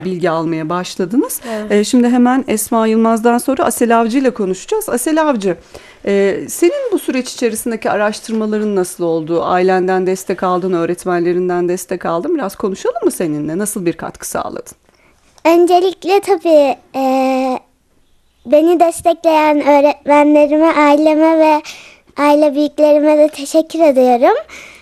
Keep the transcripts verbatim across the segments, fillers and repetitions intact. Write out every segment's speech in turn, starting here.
bilgi almaya başladınız. Evet. Ee, şimdi hemen Esma Yılmaz'dan sonra Asel Avcı ile konuşacağız. Asel Avcı, e, senin bu süreç içerisindeki araştırmaların nasıl oldu? Ailenden destek aldın, öğretmenlerinden destek aldın. Biraz konuşalım mı seninle? Nasıl bir katkı sağladın? Öncelikle tabii e, beni destekleyen öğretmenlerime, aileme ve aile büyüklerime de teşekkür ediyorum.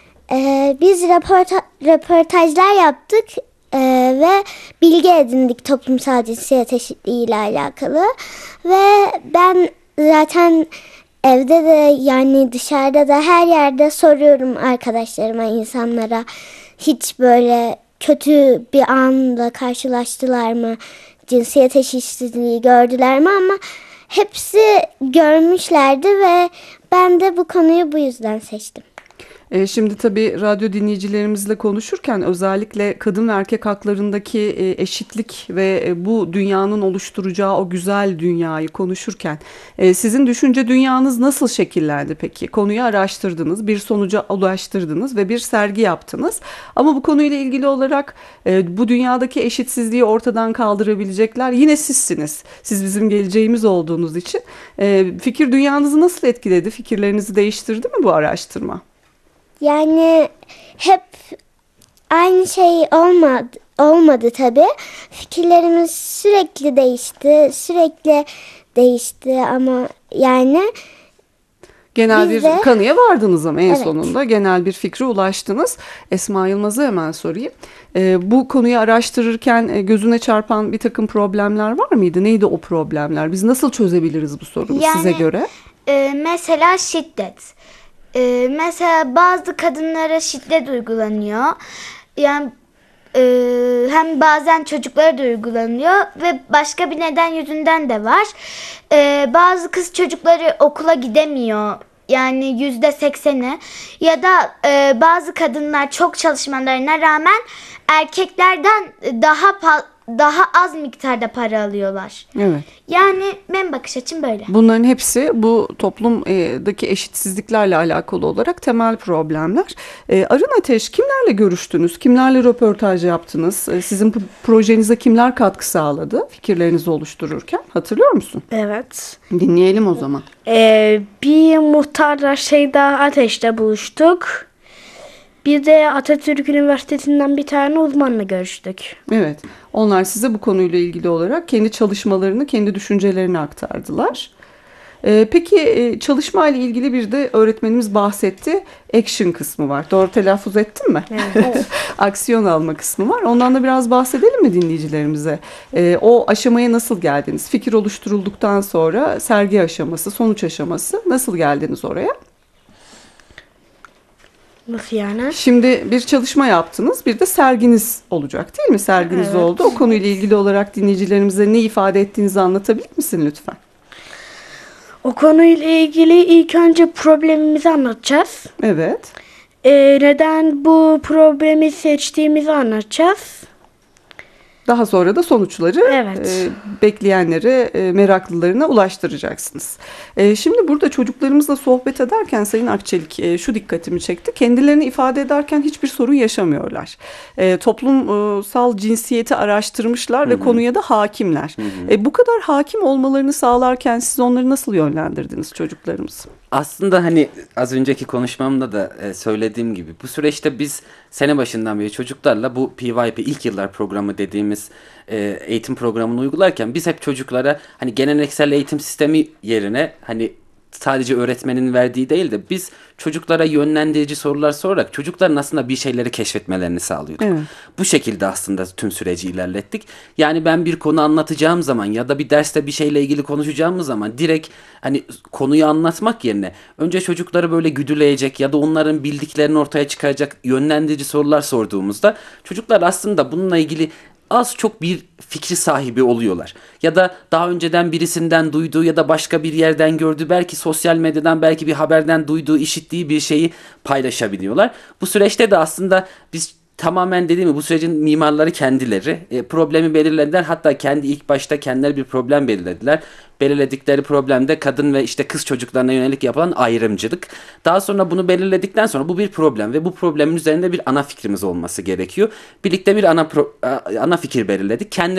E, biz röporta- röportajlar yaptık e, ve bilgi edindik toplumsal cinsiyet eşitliği ile alakalı. Ve ben zaten evde de yani dışarıda da her yerde soruyorum arkadaşlarıma, insanlara hiç böyle kötü bir anla karşılaştılar mı? Cinsiyet eşitsizliği gördüler mi? Ama hepsi görmüşlerdi ve ben de bu konuyu bu yüzden seçtim. E, şimdi tabii radyo dinleyicilerimizle konuşurken özellikle kadın ve erkek haklarındaki e, eşitlik ve e, bu dünyanın oluşturacağı o güzel dünyayı konuşurken e, sizin düşünce dünyanız nasıl şekillendi peki? Konuyu araştırdınız, bir sonuca ulaştırdınız ve bir sergi yaptınız. Ama bu konuyla ilgili olarak e, bu dünyadaki eşitsizliği ortadan kaldırabilecekler yine sizsiniz. Siz bizim geleceğimiz olduğunuz için. E, fikir dünyanızı nasıl etkiledi? Fikirlerinizi değiştirdi mi bu araştırma? Yani hep aynı şey olmadı, olmadı tabii. Fikirlerimiz sürekli değişti, sürekli değişti ama yani genel biz bir de, kanıya vardınız ama en evet. sonunda genel bir fikre ulaştınız. Esma Yılmaz'a hemen sorayım. Ee, bu konuyu araştırırken e, gözüne çarpan bir takım problemler var mıydı? Neydi o problemler? Biz nasıl çözebiliriz bu sorunu Yani, size göre? E, mesela şiddet. E, mesela bazı kadınlara şiddet uygulanıyor. Yani e, hem bazen çocuklara da uygulanıyor ve başka bir neden yüzünden de var. E, bazı kız çocukları okula gidemiyor. Yani yüzde sekseni ya da e, bazı kadınlar çok çalışmalarına rağmen erkeklerden daha pa- daha az miktarda para alıyorlar. Evet. Yani benim bakış açım böyle. Bunların hepsi bu toplumdaki eşitsizliklerle alakalı olarak temel problemler. Ee, Arın Ateş, kimlerle görüştünüz? Kimlerle röportaj yaptınız? Ee, Sizin projenize kimler katkı sağladı fikirlerinizi oluştururken? Hatırlıyor musun? Evet. Dinleyelim o zaman. Ee, bir muhtarla şeyde Ateş'te buluştuk. Bir de Atatürk Üniversitesi'nden bir tane uzmanla görüştük. Evet, onlar size bu konuyla ilgili olarak kendi çalışmalarını, kendi düşüncelerini aktardılar. Ee, peki e, çalışma ile ilgili bir de öğretmenimiz bahsetti. Action kısmı var. Doğru telaffuz ettim mi? Evet. Aksiyon alma kısmı var. Ondan da biraz bahsedelim mi dinleyicilerimize? Ee, o aşamaya nasıl geldiniz? Fikir oluşturulduktan sonra sergi aşaması, sonuç aşaması nasıl geldiniz oraya? Nasıl yani? Şimdi bir çalışma yaptınız, bir de serginiz olacak değil mi? Serginiz Evet. oldu. O konuyla ilgili olarak dinleyicilerimize ne ifade ettiğinizi anlatabilir misin lütfen? O konuyla ilgili ilk önce problemimizi anlatacağız. Evet. Ee, neden bu problemi seçtiğimizi anlatacağız. Daha sonra da sonuçları Evet. e, bekleyenlere, e, meraklılarına ulaştıracaksınız. E, şimdi burada çocuklarımızla sohbet ederken Sayın Akçelik e, şu dikkatimi çekti. Kendilerini ifade ederken hiçbir sorun yaşamıyorlar. E, toplumsal cinsiyeti araştırmışlar Hı ve hı. konuya da hakimler. Hı hı. E, bu kadar hakim olmalarını sağlarken siz onları nasıl yönlendirdiniz çocuklarımızı? Aslında hani az önceki konuşmamda da e, söylediğim gibi bu süreçte biz sene başından beri çocuklarla bu P Y P ilk yıllar programı dediğimiz e, eğitim programını uygularken biz hep çocuklara hani geleneksel eğitim sistemi yerine hani sadece öğretmenin verdiği değil de biz çocuklara yönlendirici sorular sorarak çocukların aslında bir şeyleri keşfetmelerini sağlıyorduk. Evet. Bu şekilde aslında tüm süreci ilerlettik. Yani ben bir konu anlatacağım zaman ya da bir derste bir şeyle ilgili konuşacağımız zaman direkt hani konuyu anlatmak yerine önce çocukları böyle güdüleyecek ya da onların bildiklerini ortaya çıkaracak yönlendirici sorular sorduğumuzda çocuklar aslında bununla ilgili az çok bir fikri sahibi oluyorlar. Ya da daha önceden birisinden duyduğu ya da başka bir yerden gördüğü, belki sosyal medyadan, belki bir haberden duyduğu, işittiği bir şeyi paylaşabiliyorlar. Bu süreçte de aslında biz tamamen dediğim gibi bu sürecin mimarları kendileri. E, problemi belirlediler. Hatta kendi ilk başta kendileri bir problem belirlediler. Belirledikleri problemde kadın ve işte kız çocuklarına yönelik yapılan ayrımcılık. Daha sonra bunu belirledikten sonra bu bir problem ve bu problemin üzerinde bir ana fikrimiz olması gerekiyor. Birlikte bir ana pro- ana fikir belirledik. Kendi